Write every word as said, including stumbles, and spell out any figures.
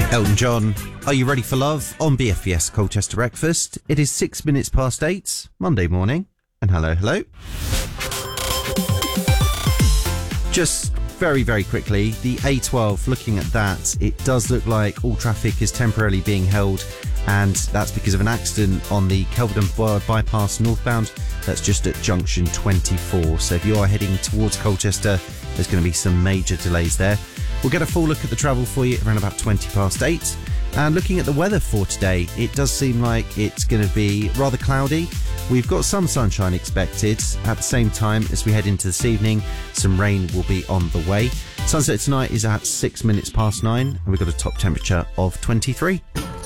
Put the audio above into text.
Elton John, Are You Ready for Love? On B F B S Colchester Breakfast. It is six minutes past eight, Monday morning. And hello, hello. Just very, very quickly, the A twelve, looking at that, it does look like all traffic is temporarily being held, and that's because of an accident on the Kelvedon bypass northbound. That's just at junction twenty-four. So if you are heading towards Colchester, there's going to be some major delays there. We'll get a full look at the travel for you around about twenty past eight. And looking at the weather for today, it does seem like it's going to be rather cloudy. We've got some sunshine expected. At the same time, as we head into this evening, some rain will be on the way. Sunset tonight is at six minutes past nine, and we've got a top temperature of twenty-three.